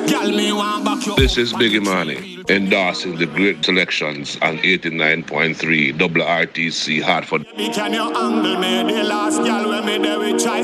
This is Biggie Money, endorsing the great selections on 89.3 WRTC Hartford. Can you angle me? The last girl when me there we try